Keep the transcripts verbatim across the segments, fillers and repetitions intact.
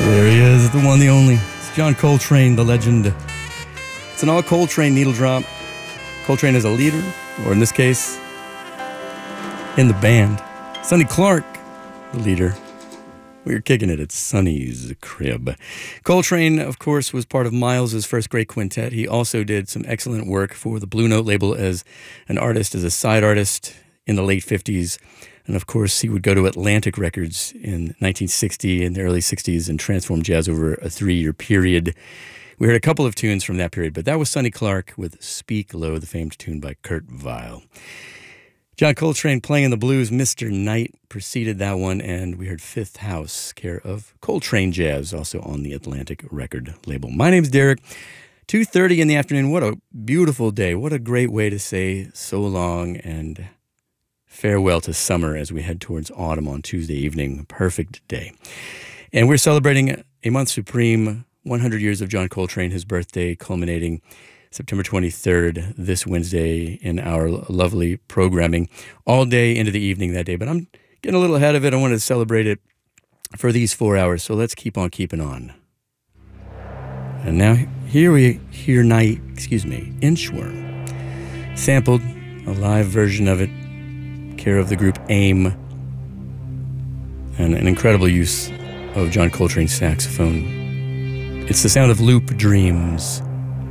There he is, the one, the only. It's John Coltrane, the legend. It's an all Coltrane needle drop. Coltrane is a leader, or in this case, in the band. Sonny Clark, the leader. We were kicking it at Sonny's crib. Coltrane, of course, was part of Miles's first great quintet. He also did some excellent work for the Blue Note label as an artist, as a side artist in the late fifties. And of course, he would go to Atlantic Records in nineteen sixty, in the early sixties, and transform jazz over a three-year period. We heard a couple of tunes from that period, but that was Sonny Clark with Speak Low, the famed tune by Kurt Weill. John Coltrane playing in the blues, Mister Knight preceded that one, and we heard Fifth House, care of Coltrane Jazz, also on the Atlantic Record label. My name's Derek. two thirty in the afternoon. What a beautiful day. What a great way to say so long and farewell to summer as we head towards autumn on Tuesday evening. Perfect day. And we're celebrating A Month Supreme, one hundred years of John Coltrane, his birthday culminating September twenty-third, this Wednesday, in our lovely programming, all day into the evening that day. But I'm getting a little ahead of it. I wanted to celebrate it for these four hours, so let's keep on keeping on. And now, here we hear Night, excuse me, Inchworm, sampled a live version of it, care of the group AIM, and an incredible use of John Coltrane's saxophone. It's the sound of Loop Dreams.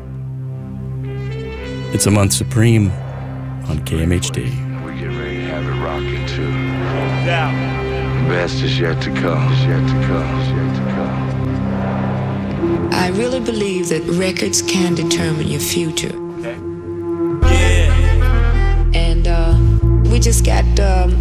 It's A Month Supreme on K M H D. We get ready to have it rocking too. No doubt. The best is yet to come. Is yet to come. Is yet to come. I really believe that records can determine your future. Okay. Yeah. And uh, we just got um,